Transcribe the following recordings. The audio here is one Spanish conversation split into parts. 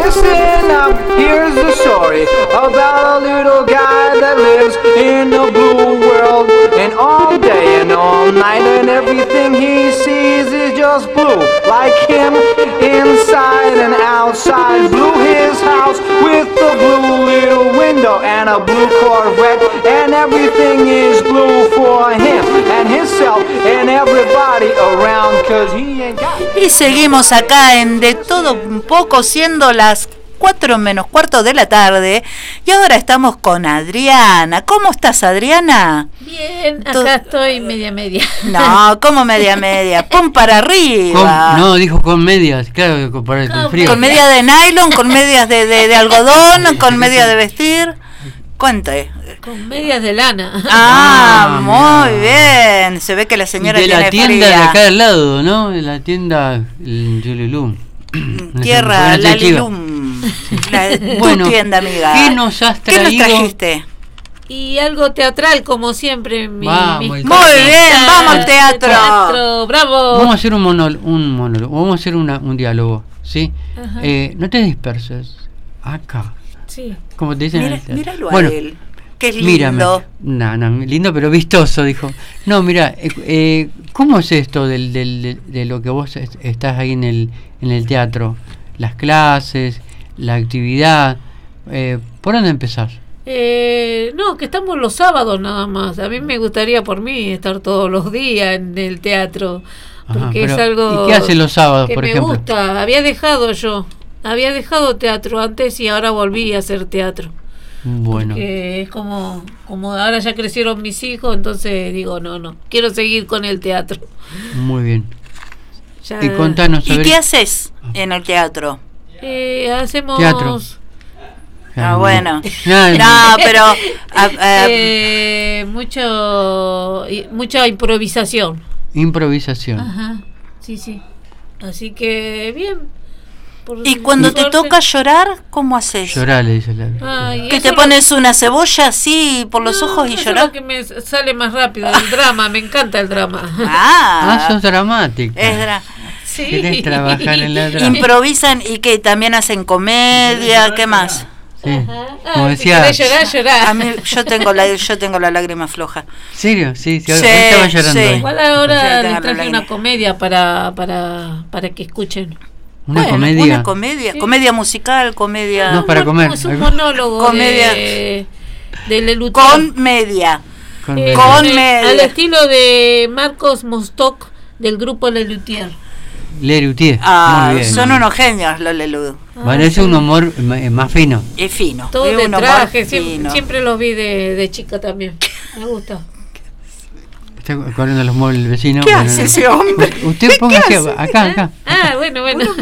listen up, here's the story about a little guy that lives in a blue world. And all day and all night and everything he sees is just blue. Like him, inside and outside. Blue his house with a blue little window and a blue Corvette. And everything is blue for him and himself and everybody around, 'cause he ain't got. Y seguimos acá en De Todo Un Poco, siendo las 4 menos cuarto de la tarde, y ahora estamos con Adriana. ¿Cómo estás, Adriana? Bien, acá estoy media. No, ¿cómo media? Pon para arriba. No, dijo con medias, claro, para el frío. Con medias de nylon, con medias de algodón, con medias de vestir. Cuente. Con medias de lana. Muy bien. Se ve que la señora de tiene la tienda fría. de acá al lado, ¿no? De la tienda Yululum. Tierra, la Lilum. Bueno, tu tienda, amiga. ¿Qué nos has traído? ¿Qué nos trajiste? Y algo teatral, como siempre. Muy bien, vamos al teatro. Bravo. Vamos a hacer un monólogo. Vamos a hacer un diálogo, ¿sí? No te disperses. Acá. Sí. Como te dicen. Míralo a él. Que es lindo. Mírame. No, lindo pero vistoso, dijo. No, mira, ¿cómo es esto de lo que vos estás ahí en el teatro? Las clases, la actividad. ¿Por dónde empezás? No, que estamos los sábados nada más. A mí me gustaría por mí estar todos los días en el teatro. Porque es algo. ¿Y qué hacen los sábados, por ejemplo? Me gusta. Había dejado teatro antes y ahora volví a hacer teatro. Bueno. Porque es como ahora ya crecieron mis hijos, entonces digo, no, quiero seguir con el teatro. Muy bien. Y contanos sobre... ¿Y qué haces en el teatro? Hacemos... Teatro. Bueno. No, pero... mucha improvisación. Improvisación. Ajá, sí. Así que, bien. ¿Y cuando te toca llorar, cómo haces? Llorar, le dice la... ¿Que te pones una cebolla así por los ojos y llorar? Es lo que me sale más rápido, el drama, me encanta el drama. Sos dramática. Sí. ¿Querés trabajar en la drama? Improvisan y que también hacen comedia, ¿qué más? Sí. Como decía, si querés llorar. A mí, yo tengo la lágrima floja. ¿Serio? Sí, estaba llorando. Sí. Igual ahora les traje una comedia para que escuchen. Una comedia. Sí. Comedia musical, comedia. No, para comer. Es un monólogo comedia de Lelutier. Comedia. Comedia. Al estilo de Marcos Mostok del grupo Lelutier. Lelutier. Muy bien. Son unos genios los Lelutier. Bueno, es un humor más fino. Es fino. Todo de traje. Siempre los vi de chica también. Me gusta. Está corriendo los muebles el vecino. ¿Qué hace ese hombre? Usted póngase acá. Bueno.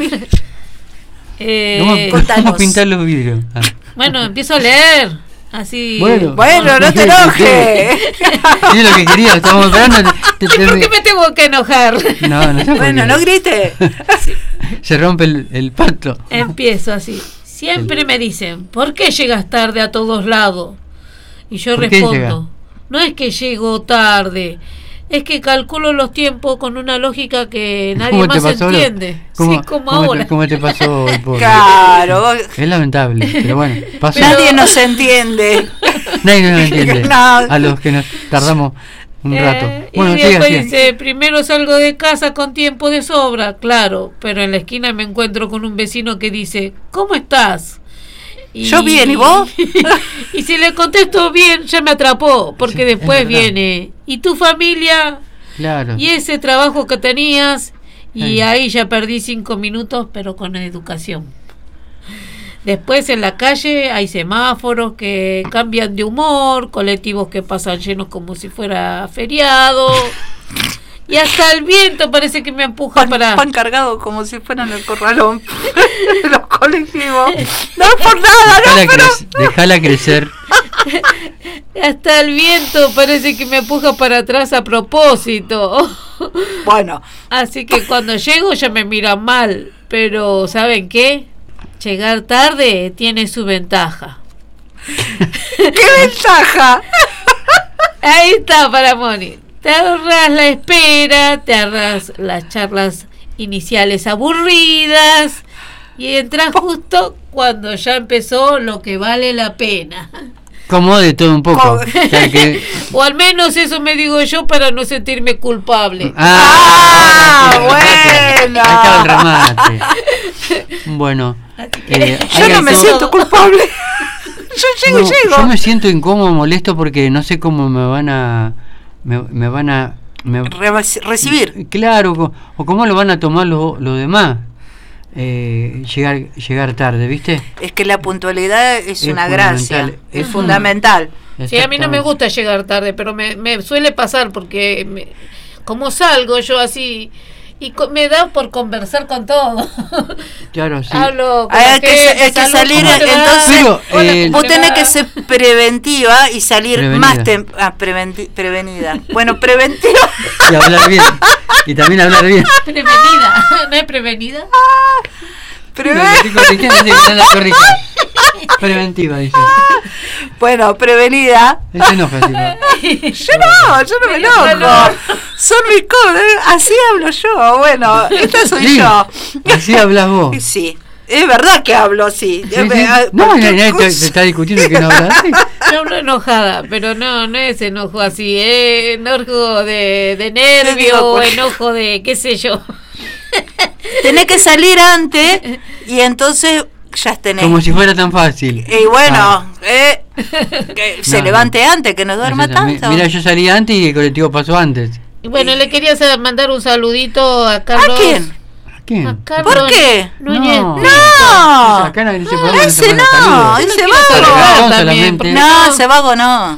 ¿Cómo pintar los vidrios? Bueno, empiezo a leer. Así. Bueno, no te enojes. Es lo que quería, estamos esperando. ¿Por qué me tengo que enojar? No. Bueno, no grite. Se rompe el pacto. Empiezo así. Siempre me dicen, ¿por qué llegas tarde a todos lados? Y yo respondo, no es que llego tarde, es que calculo los tiempos con una lógica que nadie más entiende. Como ahora. ¿Cómo te pasó el pobre? Claro. Es lamentable, pero bueno, pasó. Nadie nos entiende. Nadie nos entiende. A los que nos tardamos un rato. Bueno, y después dice, primero salgo de casa con tiempo de sobra, claro, pero en la esquina me encuentro con un vecino que dice, ¿cómo estás? Yo bien, ¿y vos? Y si le contesto bien, ya me atrapó, porque después viene, ¿y tu familia? Claro. Y ese trabajo que tenías, y ahí ya perdí 5 minutos, pero con educación. Después en la calle hay semáforos que cambian de humor, colectivos que pasan llenos como si fuera feriado. Y hasta el viento parece que me empuja para... Pan cargado como si fueran el corralón. Los colectivos. No por nada, Déjala crecer. Hasta el viento parece que me empuja para atrás a propósito. Bueno. Así que cuando llego ya me miran mal. Pero ¿saben qué? Llegar tarde tiene su ventaja. ¿Qué ventaja? Ahí está para Moni. Te ahorras la espera, te ahorras las charlas iniciales aburridas y entras justo cuando ya empezó lo que vale la pena. Como de todo un poco. O sea que- O al menos eso me digo yo para no sentirme culpable. Bueno. Ahí estaba el remate. Bueno, Yo no me siento culpable. Yo llego. Yo me siento incómodo, molesto porque no sé cómo me van a Recibir. claro, o cómo lo van a tomar los demás. Llegar tarde, ¿viste? Es que la puntualidad es una gracia. fundamental. Es fundamental. Sí, a mí no me gusta llegar tarde, pero me suele pasar porque como salgo yo así y me da por conversar con todo. Claro, sí. Hablo con Hay la que gente, salir, saludo, ¿cómo te va? entonces Pero, Hola, vos ¿cómo te tenés va? que ser preventiva y salir Prevenida. más prevenida. Bueno, preventiva. Y hablar bien. Y también hablar bien. Prevenida, ¿no es prevenida? Preventiva, dice. Bueno, prevenida. Se enoja, sí. Yo no me enojo. Son mis cosas, así hablo yo. Bueno, esta soy Sí, yo. así hablas vos. Sí, es verdad que hablo así. Sí, sí. No, Cualquier nadie te cosa. está discutiendo que no hablas así. Yo hablo enojada, pero no es enojo así, enojo de nervio o enojo de qué sé yo. Tenés que salir antes y entonces ya tenés. Como si fuera tan fácil. Y bueno, Ah. que se No, levante antes, que no duerma tanto. Mira, yo salí antes y el colectivo pasó antes. Y bueno, le quería mandar un saludito a Carlos. ¿A quién? ¿A quién? A Carlos ¿Por qué? Núñez. No. No, Acá en ese programa ese se manda no, saludos. ese quiero vago. saludar No, también, solamente- porque No, no. ese vago no.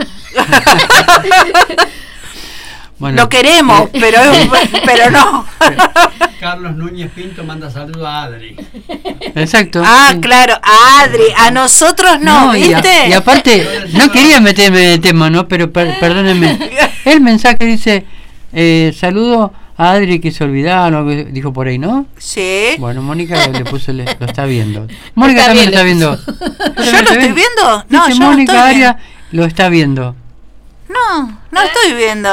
Bueno, Lo queremos, pero no. Carlos Núñez Pinto manda saludos a Adri. exacto. Ah, sí. claro, Adri, a nosotros no, y ¿viste? y aparte, no quería meterme de tema, ¿no? Pero perdónenme. El mensaje dice, saludo a Adri que se olvidaron, algo dijo por ahí, ¿no? Sí. Bueno, Mónica le puso, lo está viendo. Mónica Está también bien, lo está le viendo. puso. ¿Yo lo estoy viendo? No, Dice yo no Mónica estoy Aria lo está viendo. No estoy viendo.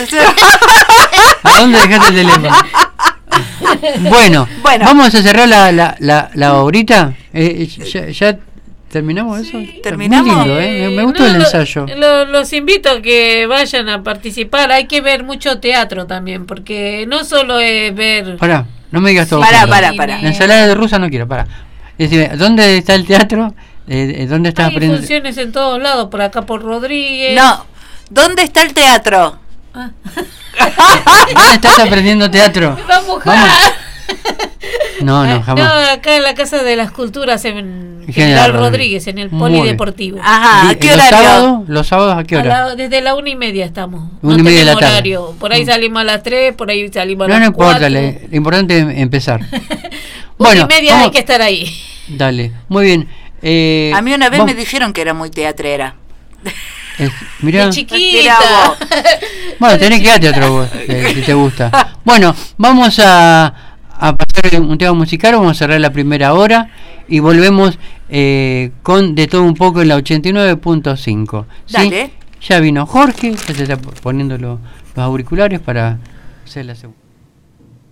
¿A dónde dejaste el teléfono? Bueno, Bueno. vamos a cerrar la horita. ¿Ya terminamos eso? terminamos. Muy lindo, me gustó el ensayo. Los invito a que vayan a participar. Hay que ver mucho teatro también, porque no solo es ver. Pará, no me digas todo. Pará, junto. pará. La ensalada de rusa no quiero, pará. Decime, ¿dónde está el teatro? ¿Dónde estás Hay aprendiendo? funciones en todos lados, por acá por Rodríguez. No, ¿dónde está el teatro? Ah. ¿Dónde estás aprendiendo teatro? Me va a mojar. Vamos. No, jamás. No, acá en la Casa de las Culturas en General General Rodríguez. Rodríguez, en el Muy bien. polideportivo. Ajá, ¿a qué ¿Los horario? sábados? ¿Los sábados a qué hora? Desde la 1:30 estamos. 1:30 de la tenemos tarde. horario. Por ahí salimos a las 3, por ahí salimos a No, las no importa, 4. lo importante es empezar. 1:30 vamos- hay que estar ahí. Dale, muy bien. A mí una vez vamos- me dijeron que era muy teatrera. Mirá, De chiquita. Mirá vos. bueno, tenés que ir a teatro vos, si te gusta. Bueno, vamos a pasar un tema musical, vamos a cerrar la primera hora y volvemos con De Todo Un Poco en la 89.5. ¿sí? Dale. Ya vino Jorge, ya se está poniendo los auriculares para hacer la segunda.